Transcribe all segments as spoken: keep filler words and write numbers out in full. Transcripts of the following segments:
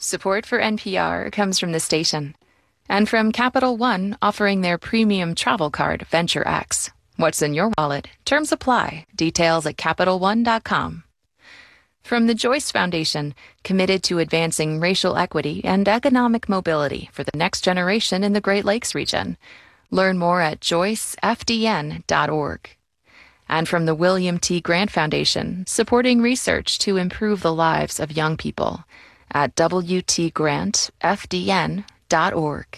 Support for N P R comes from the station and from Capital One, offering their premium travel card, Venture X. What's in your wallet? Terms apply. Details at Capital One dot com. From the Joyce Foundation, committed to advancing racial equity and economic mobility for the next generation in the Great Lakes region. Learn more at joyce f d n dot org. And from the William T. Grant Foundation, supporting research to improve the lives of young people at w t grant f d n dot org.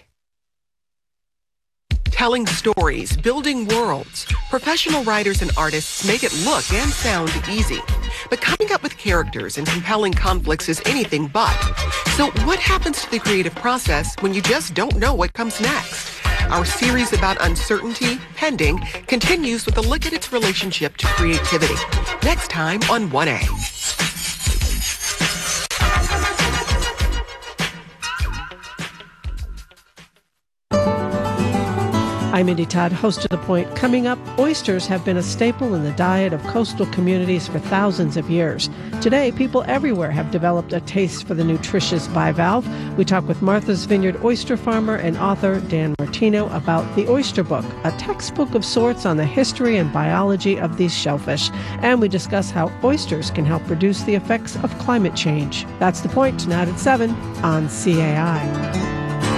Telling stories, building worlds. Professional writers and artists make it look and sound easy. But coming up with characters and compelling conflicts is anything but. So what happens to the creative process when you just don't know what comes next? Our series about uncertainty, pending, continues with a look at its relationship to creativity. Next time on one A. I'm Indy Todd, host of The Point. Coming up, oysters have been a staple in the diet of coastal communities for thousands of years. Today, people everywhere have developed a taste for the nutritious bivalve. We talk with Martha's Vineyard oyster farmer and author Dan Martino about The Oyster Book, a textbook of sorts on the history and biology of these shellfish. And we discuss how oysters can help reduce the effects of climate change. That's The Point, tonight at seven on C A I.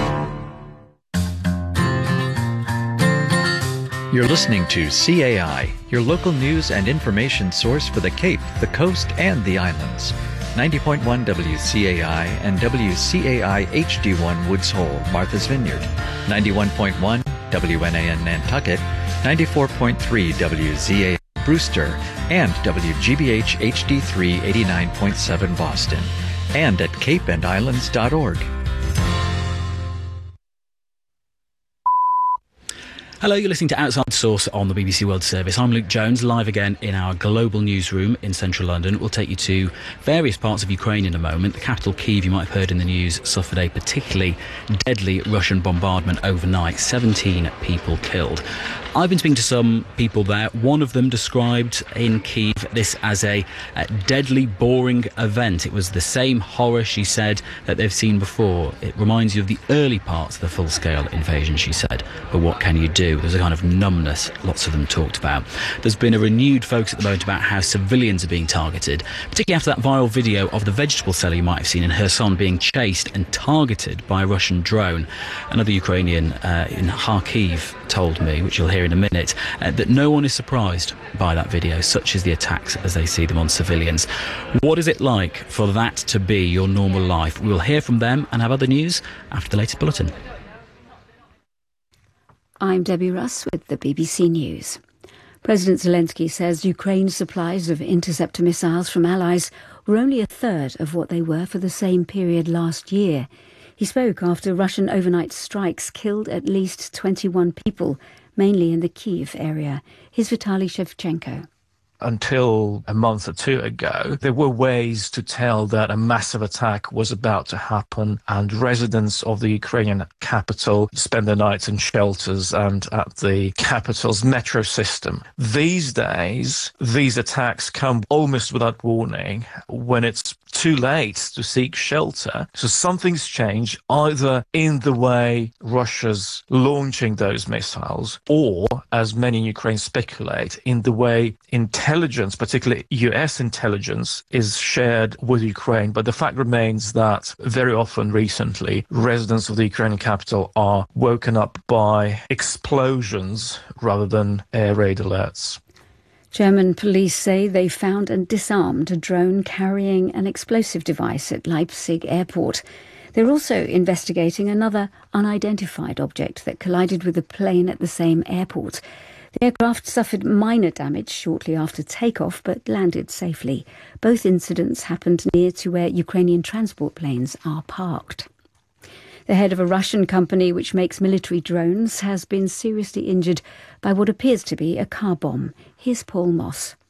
You're listening to C A I, your local news and information source for the Cape, the Coast, and the islands. ninety point one W C A I and W C A I H D one Woods Hole, Martha's Vineyard. ninety-one point one W N A N Nantucket, ninety-four point three W Z A I Brewster, and W G B H H D three eighty-nine point seven Boston. And at cape and islands dot org. Hello, you're listening to Outside Source on the B B C World Service. I'm Luke Jones, live again in our global newsroom in central London. We'll take you to various parts of Ukraine in a moment. The capital, Kyiv, you might have heard in the news, suffered a particularly deadly Russian bombardment overnight. seventeen people killed. I've been speaking to some people there. One of them described in Kyiv this as a, a deadly, boring event. It was the same horror, she said, that they've seen before. It reminds you of the early parts of the full-scale invasion, she said. But what can you do? There's a kind of numbness lots of them talked about. There's been a renewed focus at the moment about how civilians are being targeted, particularly after that viral video of the vegetable seller you might have seen in Kherson being chased and targeted by a Russian drone. Another Ukrainian uh, in Kharkiv told me, which you'll hear in a minute, uh, that no one is surprised by that video, such as the attacks as they see them on civilians. What is it like for that to be your normal life? We'll hear from them and have other news after the latest bulletin. I'm Debbie Russ with the B B C News. President Zelensky says Ukraine's supplies of interceptor missiles from allies were only a third of what they were for the same period last year. He spoke after Russian overnight strikes killed at least twenty-one people, mainly in the Kyiv area. Here's Vitaly Shevchenko. Until a month or two ago, there were ways to tell that a massive attack was about to happen, and residents of the Ukrainian capital spend their nights in shelters and at the capital's metro system. These days, these attacks come almost without warning when it's too late to seek shelter. So something's changed either in the way Russia's launching those missiles, or, as many in Ukraine speculate, in the way intelligence, particularly U S intelligence, is shared with Ukraine. But the fact remains that very often recently, residents of the Ukrainian capital are woken up by explosions rather than air raid alerts. German police say they found and disarmed a drone carrying an explosive device at Leipzig airport. They're also investigating another unidentified object that collided with a plane at the same airport. The aircraft suffered minor damage shortly after takeoff but landed safely. Both incidents happened near to where Ukrainian transport planes are parked. The head of a Russian company which makes military drones has been seriously injured by what appears to be a car bomb. Here's Paul Moss.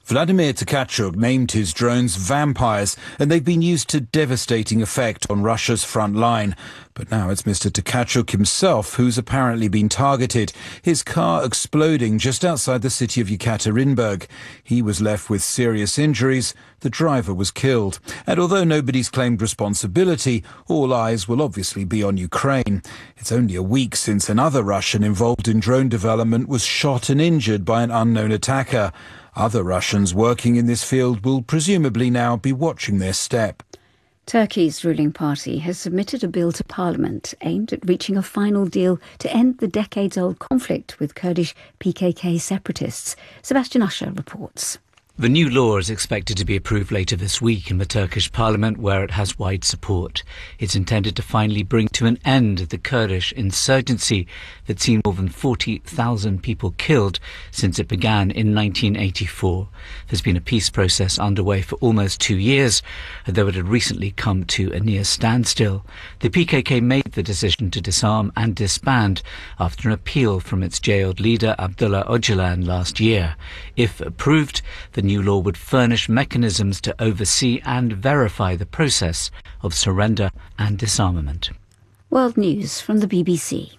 Vladimir Tkachuk named his drones vampires, and they've been used to devastating effect on Russia's front line. But now it's Mister Tkachuk himself who's apparently been targeted, his car exploding just outside the city of Yekaterinburg. He was left with serious injuries. The driver was killed. And although nobody's claimed responsibility, all eyes will obviously be on Ukraine. It's only a week since another Russian involved in drone development was shot and injured by an unknown attacker. Other Russians working in this field will presumably now be watching their step. Turkey's ruling party has submitted a bill to Parliament aimed at reaching a final deal to end the decades-old conflict with Kurdish P K K separatists. Sebastian Usher reports. The new law is expected to be approved later this week in the Turkish parliament, where it has wide support. It's intended to finally bring to an end the Kurdish insurgency that's seen more than forty thousand people killed since it began in nineteen eighty-four. There's been a peace process underway for almost two years, though it had recently come to a near standstill. The P K K made the decision to disarm and disband after an appeal from its jailed leader Abdullah Öcalan last year. If approved, the new law would furnish mechanisms to oversee and verify the process of surrender and disarmament. World News from the B B C.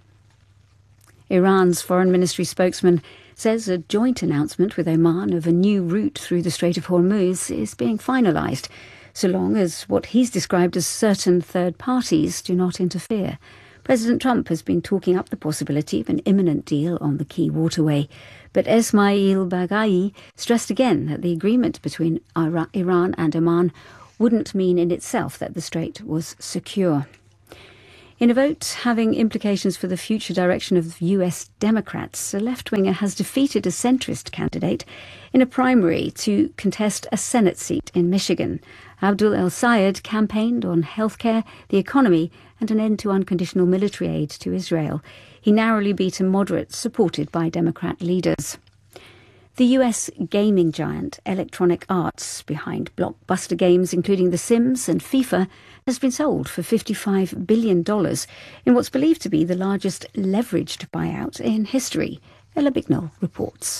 Iran's Foreign Ministry spokesman says a joint announcement with Oman of a new route through the Strait of Hormuz is being finalised, so long as what he's described as certain third parties do not interfere. President Trump has been talking up the possibility of an imminent deal on the key waterway, but Esmail Baghaei stressed again that the agreement between Iran and Oman wouldn't mean in itself that the strait was secure. In a vote having implications for the future direction of U S Democrats, a left-winger has defeated a centrist candidate in a primary to contest a Senate seat in Michigan. Abdul El-Sayed campaigned on healthcare, the economy, and an end to unconditional military aid to Israel. He narrowly beat a moderate supported by Democrat leaders. The U S gaming giant Electronic Arts, behind blockbuster games including The Sims and FIFA, has been sold for fifty-five billion dollars in what's believed to be the largest leveraged buyout in history. Ella Bignell reports.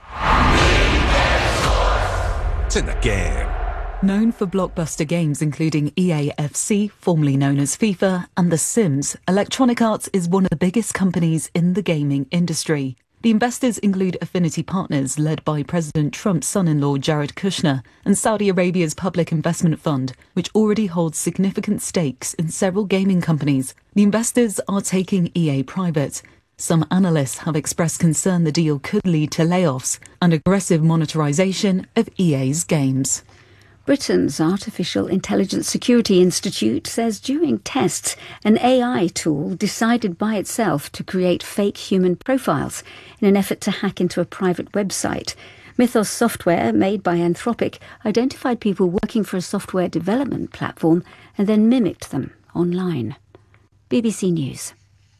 It's in the game. Known for blockbuster games including E A F C, formerly known as FIFA, and The Sims, Electronic Arts is one of the biggest companies in the gaming industry. The investors include affinity partners led by President Trump's son-in-law Jared Kushner and Saudi Arabia's Public Investment Fund, which already holds significant stakes in several gaming companies. The investors are taking E A private. Some analysts have expressed concern the deal could lead to layoffs and aggressive monetarization of E A's games. Britain's Artificial Intelligence Security Institute says during tests, an A I tool decided by itself to create fake human profiles in an effort to hack into a private website. Mythos software, made by Anthropic, identified people working for a software development platform and then mimicked them online. B B C News.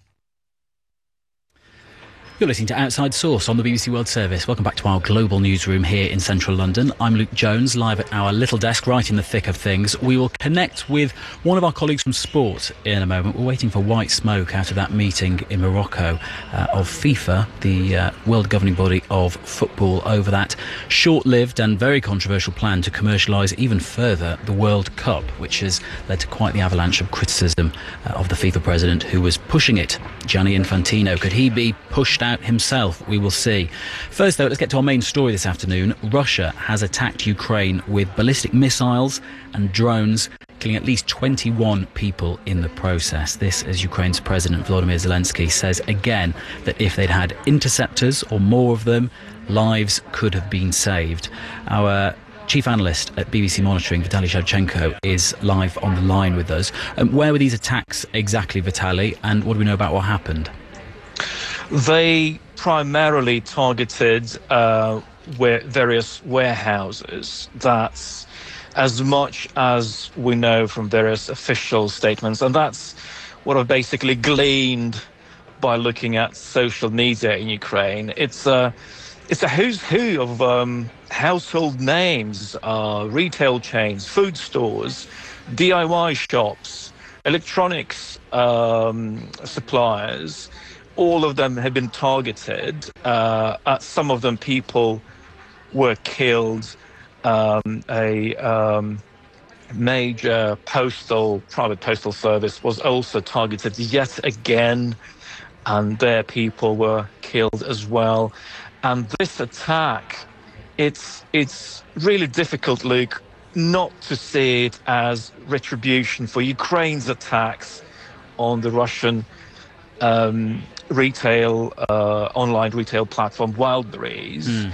You're listening to Outside Source on the B B C World Service. Welcome back to our global newsroom here in central London. I'm Luke Jones, live at our little desk right in the thick of things. We will connect with one of our colleagues from sport in a moment. We're waiting for white smoke out of that meeting in Morocco uh, of FIFA, the uh, world governing body of football, over that short-lived and very controversial plan to commercialise even further the World Cup, which has led to quite the avalanche of criticism uh, of the FIFA president who was pushing it, Gianni Infantino. Could he be pushed out himself? We will see. First, though, let's get to our main story this afternoon. Russia has attacked Ukraine with ballistic missiles and drones, killing at least twenty-one people in the process. This, as Ukraine's President Volodymyr Zelensky says again that if they'd had interceptors or more of them, lives could have been saved. Our chief analyst at B B C Monitoring, Vitaly Shevchenko, is live on the line with us. Um, where were these attacks exactly, Vitaly, and what do we know about what happened? They primarily targeted uh, where various warehouses. That's as much as we know from various official statements, and that's what I've basically gleaned by looking at social media in Ukraine. It's a, it's a who's who of um, household names, uh, retail chains, food stores, D I Y shops, electronics um, suppliers. All of them have been targeted. Uh, at some of them, people were killed. Um, a um, major postal, private postal service was also targeted yet again, and their people were killed as well. And this attack, it's it's really difficult, Luke, not to see it as retribution for Ukraine's attacks on the Russian um, retail, uh, online retail platform Wildberries. Mm.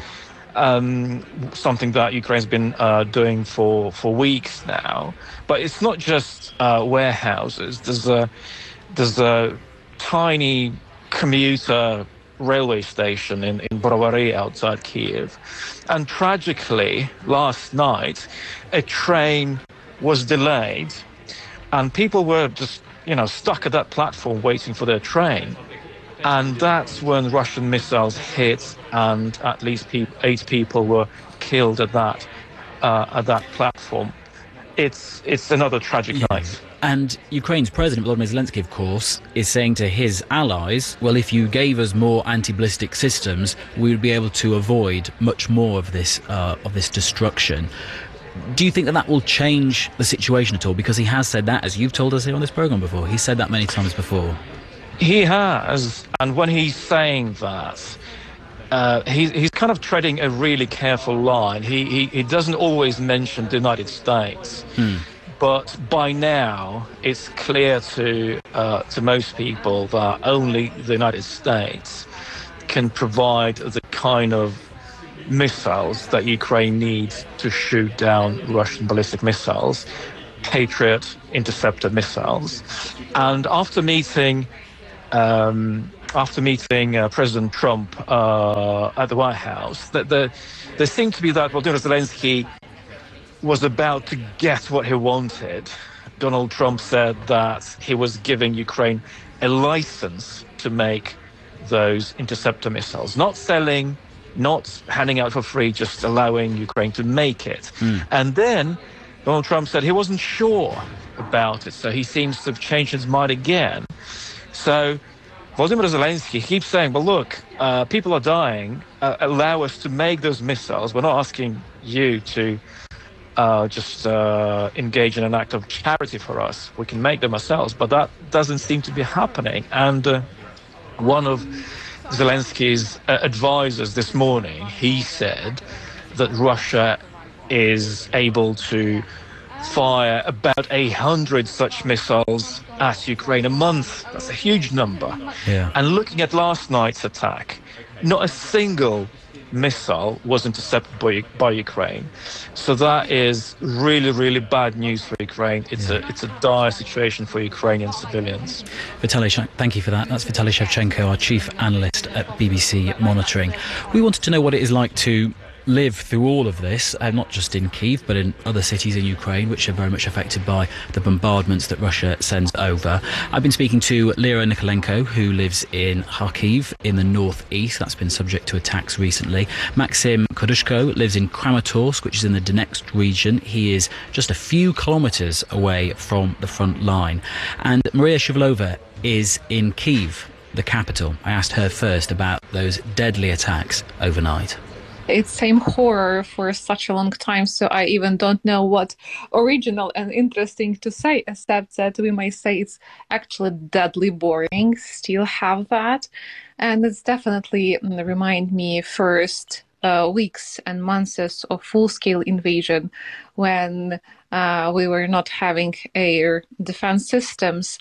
Um, something that Ukraine's been uh, doing for, for weeks now. But it's not just uh, warehouses. There's a there's a tiny commuter railway station in, in Brovary outside Kiev. And tragically, last night, a train was delayed and people were just, you know, stuck at that platform waiting for their train. And that's when Russian missiles hit, and at least pe- eight people were killed at that uh, at that platform. It's it's another tragic yeah. night. And Ukraine's President Volodymyr Zelensky, of course, is saying to his allies, well, if you gave us more anti-ballistic systems, we would be able to avoid much more of this uh, of this destruction. Do you think that that will change the situation at all? Because he has said that, as you've told us here on this programme before. He's said that many times before. He has, and when he's saying that, uh, he, he's kind of treading a really careful line. He, he, he doesn't always mention the United States, hmm. but by now it's clear to uh, to most people that only the United States can provide the kind of missiles that Ukraine needs to shoot down Russian ballistic missiles, Patriot interceptor missiles. And after meeting Um, after meeting uh, President Trump uh, at the White House, that the, there seemed to be that Volodymyr Zelensky was about to get what he wanted. Donald Trump said that he was giving Ukraine a license to make those interceptor missiles, not selling, not handing out for free, just allowing Ukraine to make it. Mm. And then Donald Trump said he wasn't sure about it, so he seems to have changed his mind again. So Volodymyr Zelensky keeps saying, well, look, uh, people are dying. Uh, allow us to make those missiles. We're not asking you to uh, just uh, engage in an act of charity for us. We can make them ourselves. But that doesn't seem to be happening. And uh, one of Zelensky's uh, advisors this morning, he said that Russia is able to fire about a hundred such missiles at Ukraine a month. That's a huge number. Yeah. And looking at last night's attack, not a single missile was intercepted by, by Ukraine. So that is really, really bad news for Ukraine. It's yeah. a it's a dire situation for Ukrainian civilians. Vitaly, thank you for that. That's Vitaly Shevchenko, our chief analyst at B B C Monitoring. We wanted to know what it is like to live through all of this, uh, not just in Kyiv, but in other cities in Ukraine, which are very much affected by the bombardments that Russia sends over. I've been speaking to Lyra Nikolenko, who lives in Kharkiv in the northeast. That's been subject to attacks recently. Maxim Kodushko lives in Kramatorsk, which is in the Donetsk region. He is just a few kilometres away from the front line. And Maria Shivlova is in Kyiv, the capital. I asked her first about those deadly attacks overnight. It's same horror for such a long time, so I even don't know what original and interesting to say, except that we may say it's actually deadly boring, still have that. And it's definitely remind me first uh, weeks and months of full-scale invasion when uh, we were not having air defense systems,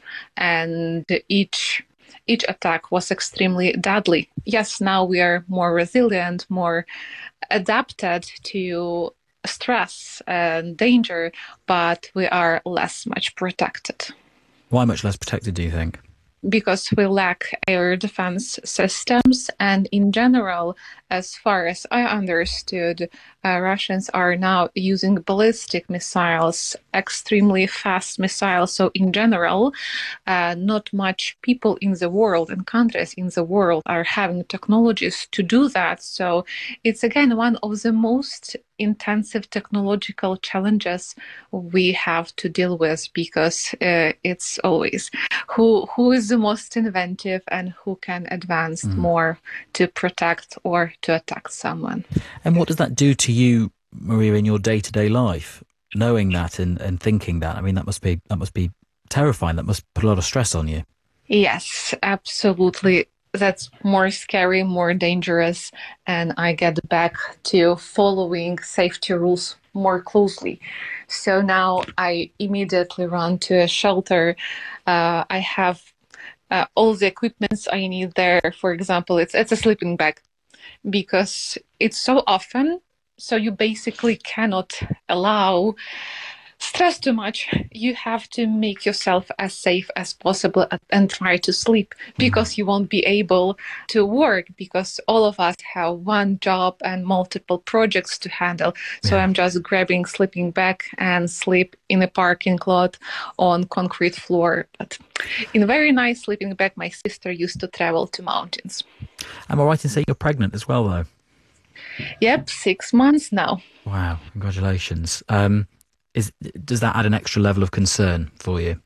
and each Each attack was extremely deadly. Yes, now we are more resilient, more adapted to stress and danger, but we are less much protected. Why much less protected, do you think? Because we lack air defense systems, and in general, as far as I understood, uh, Russians are now using ballistic missiles, extremely fast missiles. So in general, uh, not much people in the world and countries in the world are having technologies to do that. So it's again one of the most intensive technological challenges we have to deal with, because uh, it's always who who is the most inventive and who can advance mm. more to protect or to attack someone. And what does that do to you, Maria, in your day-to-day life, knowing that and, and thinking that? I mean, that must be that must be terrifying. That must put a lot of stress on you. Yes, absolutely. That's more scary, more dangerous, and I get back to following safety rules more closely. So now I immediately run to a shelter. Uh, I have uh, all the equipment I need there. For example, it's it's a sleeping bag, because it's so often, so you basically cannot allow stress too much. You have to make yourself as safe as possible and try to sleep, because you won't be able to work, because all of us have one job and multiple projects to handle. So yeah. I'm just grabbing sleeping bag and sleep in a parking lot on concrete floor. But in a very nice sleeping bag, my sister used to travel to mountains. Am I right in saying you're pregnant as well, though? Yep, six months now. Wow, congratulations. Um, Is, does that add an extra level of concern for you?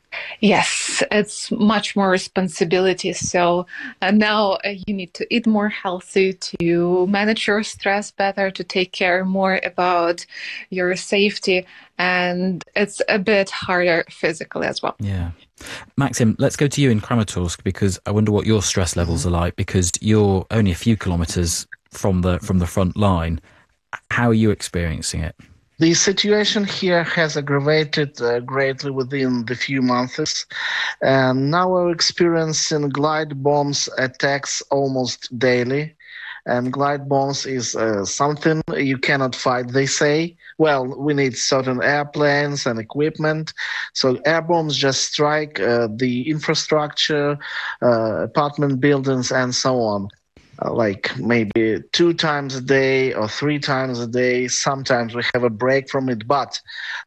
Yes, it's much more responsibility. So uh, now uh, you need to eat more healthy, to manage your stress better, to take care more about your safety. And it's a bit harder physically as well. Yeah. Maxim, let's go to you in Kramatorsk, because I wonder what your stress levels are like, because you're only a few kilometres from the from the front line. How are you experiencing it? The situation here has aggravated uh, greatly within the few months, and now we're experiencing glide bombs attacks almost daily. And glide bombs is uh, something you cannot fight, they say. Well, we need certain airplanes and equipment. So air bombs just strike uh, the infrastructure, uh, apartment buildings, and so on. Uh, like maybe two times a day or three times a day. Sometimes we have a break from it, but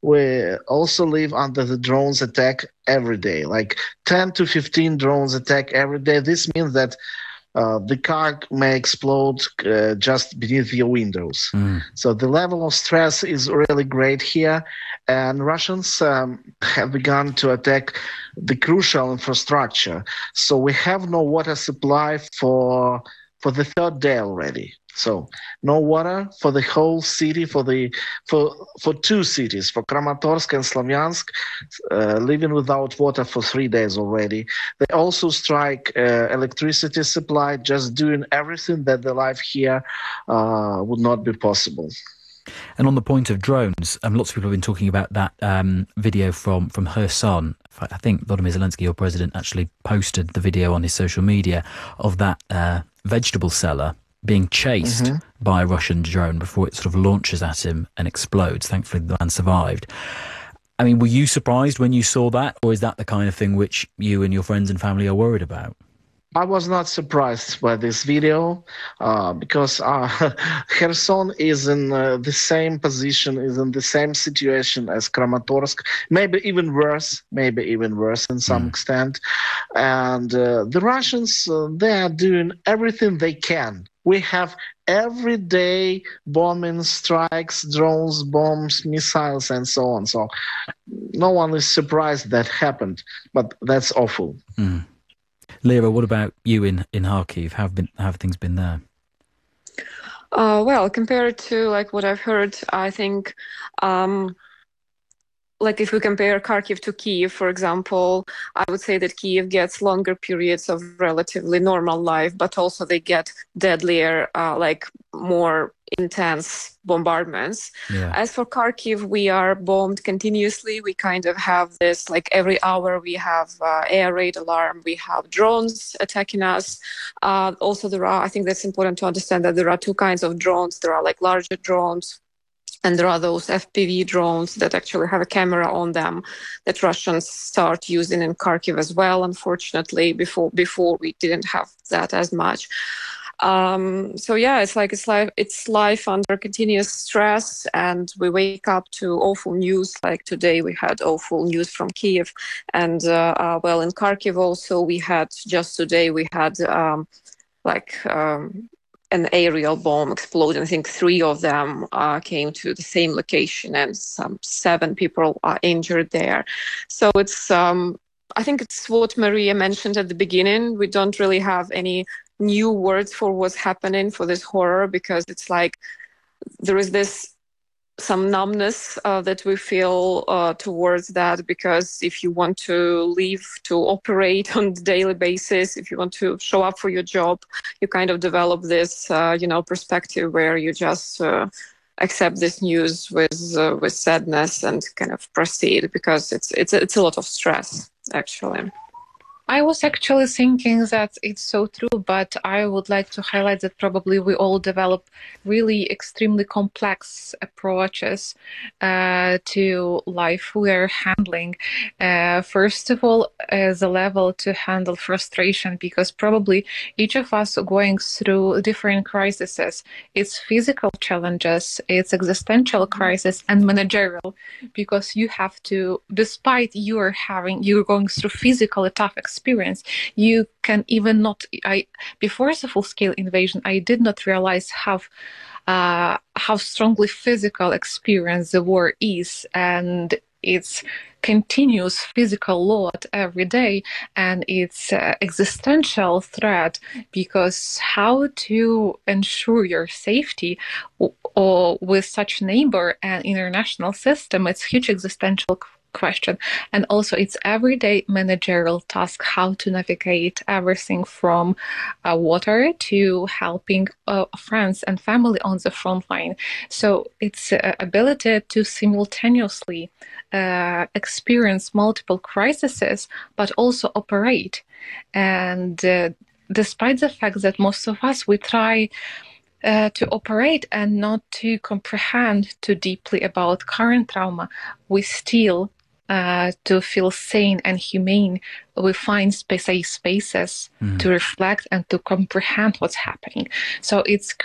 we also live under the drones attack every day, like ten to fifteen drones attack every day. This means that uh, the car may explode uh, just beneath your windows. Mm. So the level of stress is really great here, and Russians um, have begun to attack the crucial infrastructure. So we have no water supply for for the third day already. So no water for the whole city, for the for for two cities, for Kramatorsk and Slavyansk, uh, living without water for three days already. They also strike uh, electricity supply, just doing everything that the life here uh, would not be possible. And on the point of drones, um, lots of people have been talking about that um, video from, from Kherson. In fact, I think Volodymyr Zelensky, your president, actually posted the video on his social media of that uh, vegetable seller being chased mm-hmm. by a Russian drone before it sort of launches at him and explodes. Thankfully, the man survived. I mean, were you surprised when you saw that, or is that the kind of thing which you and your friends and family are worried about? I was not surprised by this video uh, because uh, Kherson is in uh, the same position, is in the same situation as Kramatorsk, maybe even worse, maybe even worse in some mm. extent. And uh, the Russians, uh, they are doing everything they can. We have everyday bombing strikes, drones, bombs, missiles, and so on. So no one is surprised that happened, but that's awful. Mm. Lera, what about you in, in Kharkiv? How have, been, how have things been there? Uh, well, compared to like what I've heard, I think um, like if we compare Kharkiv to Kyiv, for example, I would say that Kyiv gets longer periods of relatively normal life, but also they get deadlier, uh, like more intense bombardments. Yeah. As for Kharkiv, we are bombed continuously. We kind of have this, like every hour we have uh, air raid alarm, we have drones attacking us. Uh, also, there are, I think that's important to understand that there are two kinds of drones. There are like larger drones, and there are those F P V drones that actually have a camera on them that Russians start using in Kharkiv as well. Unfortunately, before before we didn't have that as much. Um, so yeah, it's like it's life. It's life under continuous stress, and we wake up to awful news. Like today, we had awful news from Kyiv, and uh, uh, well, in Kharkiv also we had just today we had um, like. Um, an aerial bomb exploded. I think three of them uh, came to the same location, and some seven people are injured there. So it's, um, I think it's what Maria mentioned at the beginning. We don't really have any new words for what's happening, for this horror, because it's like there is this some numbness uh, that we feel uh, towards that, because if you want to live, to operate on a daily basis, if you want to show up for your job, you kind of develop this, uh, you know, perspective where you just uh, accept this news with uh, with sadness and kind of proceed, because it's it's it's a lot of stress, actually. I was actually thinking that it's so true, but I would like to highlight that probably we all develop really extremely complex approaches uh, to life we are handling. Uh, first of all, as a level to handle frustration, because probably each of us are going through different crises. It's physical challenges, it's existential crisis, and managerial, because you have to, despite you are having, you're going through physically tough experience, experience, you can even not, I, before the full-scale invasion, I did not realize how, uh, how strongly physical experience the war is, and it's continuous physical load every day, and it's uh, existential threat, because how to ensure your safety or, or with such neighbor and international system, it's huge existential question. And also it's everyday managerial task, how to navigate everything from uh, water to helping uh, friends and family on the front line. So it's uh, ability to simultaneously uh, experience multiple crises, but also operate. And uh, despite the fact that most of us, we try Uh, to operate and not to comprehend too deeply about current trauma, we still, uh, to feel sane and humane, we find space, spaces mm. to reflect and to comprehend what's happening. So it's